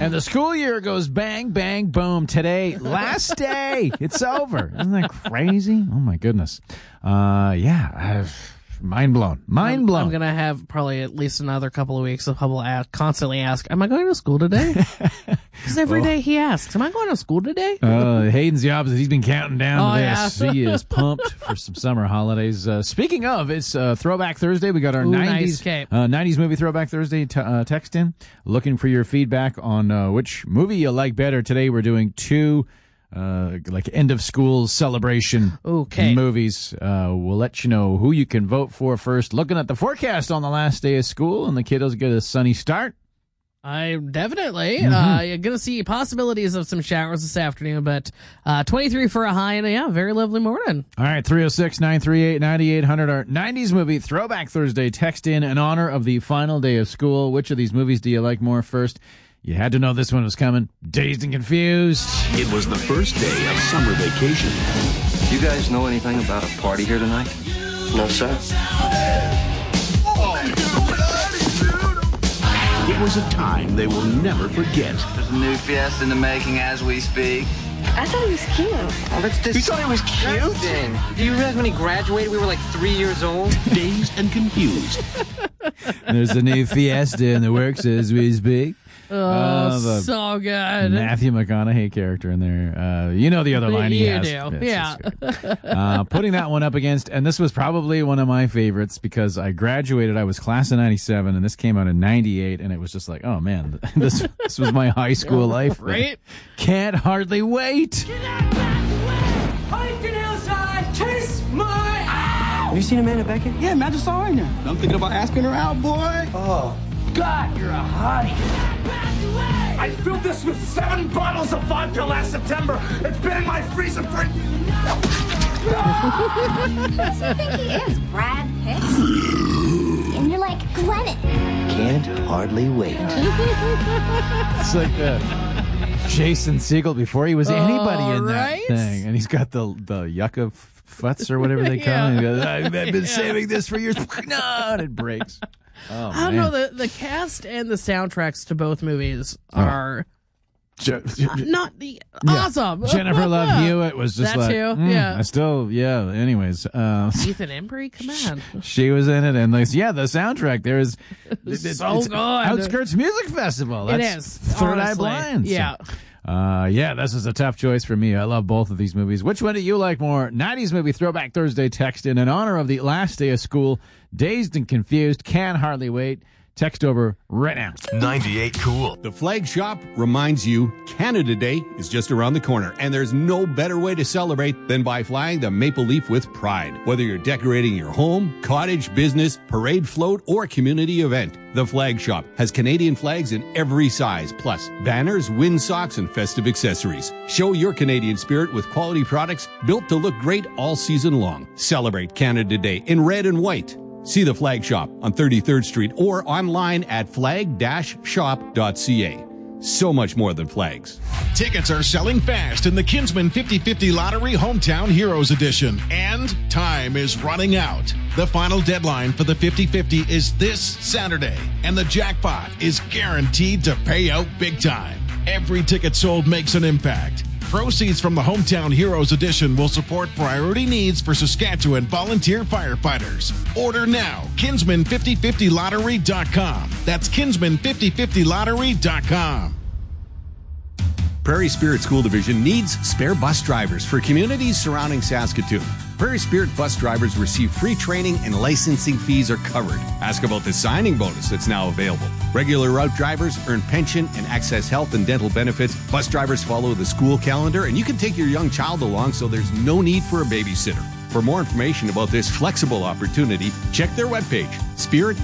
And the school year goes bang, bang, boom. Today, last day. It's over. Isn't that crazy? Oh, my goodness. Mind blown. Mind blown. I'm going to have probably at least another couple of weeks of people constantly ask, am I going to school today? Because every day he asks, am I going to school today? Hayden's the opposite. He's been counting down to this. Yeah. He is pumped for some summer holidays. Speaking of, it's Throwback Thursday. We got our 90s movie Throwback Thursday text in. Looking for your feedback on which movie you like better. Today we're doing two end of school celebration movies. We'll let you know who you can vote for first. Looking at the forecast on the last day of school, and the kiddos get a sunny start. I definitely. You're going to see possibilities of some showers this afternoon, but 23 for a high, and very lovely morning. All right, 306-938-9800, our 90s movie Throwback Thursday. Text in honor of the final day of school. Which of these movies do you like more first? You had to know this one was coming. Dazed and Confused. It was the first day of summer vacation. You guys know anything about a party here tonight? No, sir. It was a time they will never forget. There's a new Fiesta in the making as we speak. I thought he was cute. Oh, that's disgusting. You thought he was cute? Do you realize when he graduated, we were like 3 years old? Dazed and Confused. There's a new Fiesta in the works as we speak. So good. Matthew McConaughey character in there. You know the other line he has. You do. Putting that one up against, and this was probably one of my favorites because I graduated. I was class of 97, and this came out in 98, and it was just like, oh, man, this was my high school life. Right? Can't hardly wait. Have you seen Amanda Beckett? Yeah, man, I just saw her in there. I'm thinking about asking her out, boy. Oh. God, you're a hottie. I filled this with 7 bottles of vodka last September. It's been in my freezer for... Who does he think he is, Brad Pitt? And you're like, Glennon. Can't hardly wait. It's like Jason Segel before he was anybody in that thing. And he's got the yucca futs or whatever they call it. He goes, I've been saving this for years. No, and it breaks. Oh, I don't know, the cast and the soundtracks to both movies are awesome. Jennifer Love Hewitt was just that too. Anyways, Ethan Embry, come on. She was in it, and the soundtrack there is it's good. Outskirts Music Festival. That's it is. Third Eye Blind. Yeah. This is a tough choice for me. I love both of these movies. Which one do you like more? 90s movie Throwback Thursday text in honor of the last day of school. Dazed and Confused. Can hardly wait. Text over right now. 98 Cool. The Flag Shop reminds you Canada Day is just around the corner, and there's no better way to celebrate than by flying the Maple Leaf with pride. Whether you're decorating your home, cottage, business, parade float, or community event, the Flag Shop has Canadian flags in every size, plus banners, windsocks, and festive accessories. Show your Canadian spirit with quality products built to look great all season long. Celebrate Canada Day in red and white. See the Flag Shop on 33rd Street or online at flag-shop.ca. So much more than flags. Tickets are selling fast in the Kinsman 50/50 Lottery Hometown Heroes Edition, and time is running out. The final deadline for the 50/50 is this Saturday, and the jackpot is guaranteed to pay out big time. Every ticket sold makes an impact. Proceeds from the Hometown Heroes Edition will support priority needs for Saskatchewan volunteer firefighters. Order now. Kinsman5050lottery.com. That's Kinsman5050lottery.com. Prairie Spirit School Division needs spare bus drivers for communities surrounding Saskatoon. Prairie Spirit bus drivers receive free training and licensing fees are covered. Ask about the signing bonus that's now available. Regular route drivers earn pension and access health and dental benefits. Bus drivers follow the school calendar, and you can take your young child along so there's no need for a babysitter. For more information about this flexible opportunity, check their webpage, Spirit